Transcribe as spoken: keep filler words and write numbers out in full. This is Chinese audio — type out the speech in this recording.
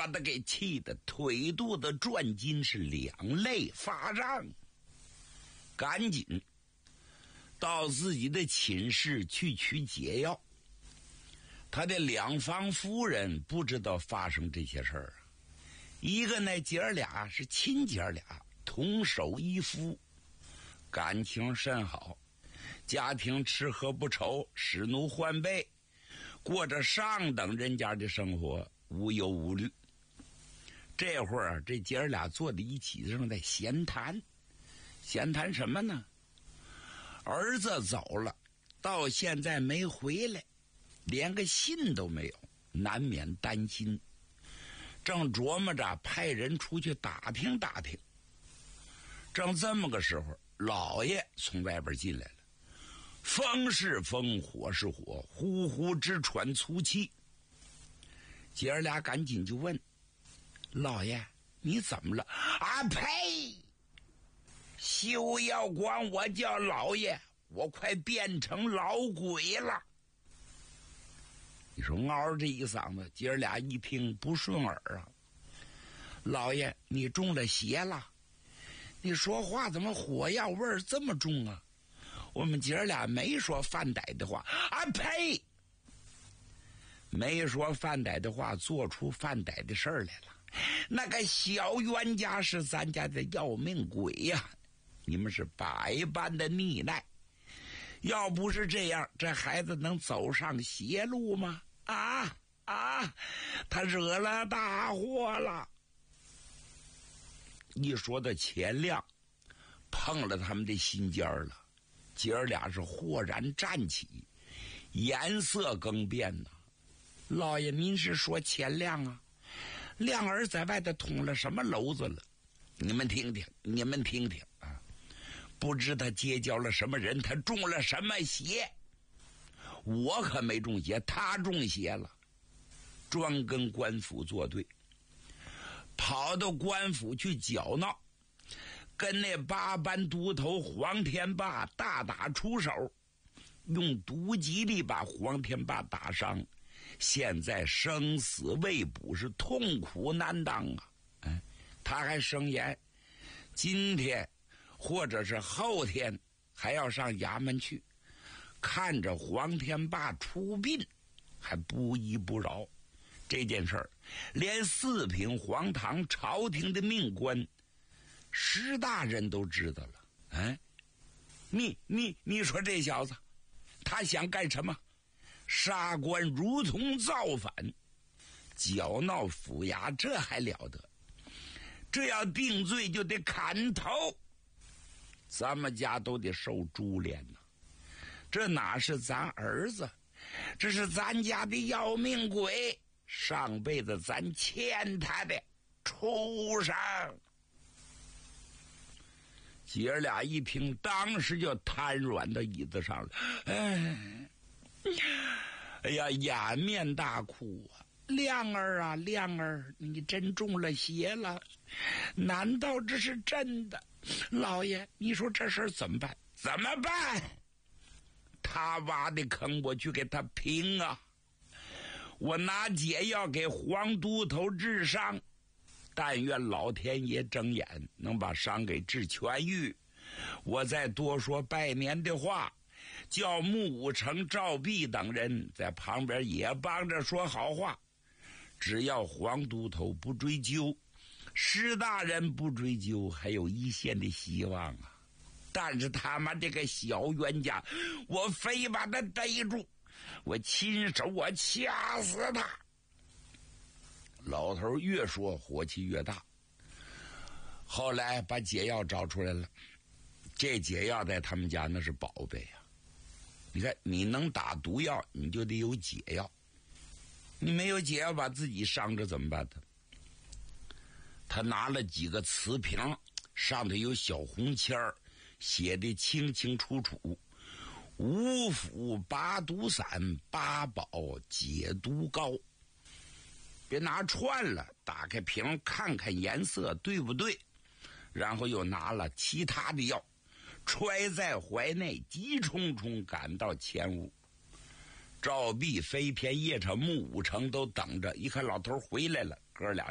把他给气得腿肚子转筋，是两肋发胀，赶紧到自己的寝室去取解药。他的两房夫人不知道发生这些事儿啊，一个那姐儿俩是亲姐儿俩，同守一夫，感情甚好，家庭吃喝不愁，使奴换备，过着上等人家的生活，无忧无虑。这会儿这姐儿俩坐在一起，正在闲谈。闲谈什么呢？儿子走了，到现在没回来，连个信都没有，难免担心，正琢磨着派人出去打听打听。正这么个时候，老爷从外边进来了，风是风，火是火，呼呼直喘粗气。姐儿俩赶紧就问：老爷，你怎么了？啊呸！休要管我叫老爷，我快变成老鬼了。你说嗷这一嗓子，姐儿俩一听不顺耳啊。老爷，你中了邪了，你说话怎么火药味儿这么重啊？我们姐儿俩没说犯歹的话。啊呸！没说犯歹的话，做出犯歹的事儿来了。那个小冤家是咱家的要命鬼呀、啊！你们是百般的溺爱，要不是这样，这孩子能走上邪路吗？啊啊！他惹了大祸了。一说到钱亮，碰了他们的心尖儿了，姐儿俩是豁然站起，颜色更变呐。老爷，您是说钱亮啊？亮儿在外头捅了什么篓子了？你们听听，你们听听啊！不知他结交了什么人，他中了什么邪？我可没中邪，他中邪了，专跟官府作对，跑到官府去搅闹，跟那八班都头黄天霸大打出手，用毒吉利把黄天霸打伤，现在生死未卜，是痛苦难当啊！哎，他还声言今天或者是后天还要上衙门去，看着黄天霸出殡，还不依不饶。这件事儿，连四品黄堂朝廷的命官石大人都知道了。哎，你你你说这小子，他想干什么？杀官如同造反，搅闹府衙，这还了得？这要定罪就得砍头，咱们家都得受株连呐。这哪是咱儿子，这是咱家的要命鬼，上辈子咱欠他的畜生。姐儿俩一听，当时就瘫软到椅子上了。哎，哎呀，掩面大哭啊！亮儿啊，亮儿，你真中了邪了，难道这是真的？老爷，你说这事儿怎么办？怎么办？他挖的坑，我去给他平啊！我拿解药给黄都头治伤，但愿老天爷睁眼，能把伤给治痊愈。我再多说拜年的话，叫穆武成、赵弼等人在旁边也帮着说好话。只要黄都头不追究，施大人不追究，还有一线的希望啊！但是他妈这个小冤家，我非把他逮住，我亲手我掐死他！老头越说火气越大。后来把解药找出来了，这解药在他们家那是宝贝啊！你看，你能打毒药，你就得有解药。你没有解药，把自己伤着怎么办？他他拿了几个瓷瓶，上头有小红签儿，写的清清楚楚：五府拔毒散，八宝解毒膏。别拿串了，打开瓶看看颜色对不对，然后又拿了其他的药，揣在怀内，急冲冲赶到前屋。赵弼、飞天、叶城、穆武成都等着，一看老头回来了，哥俩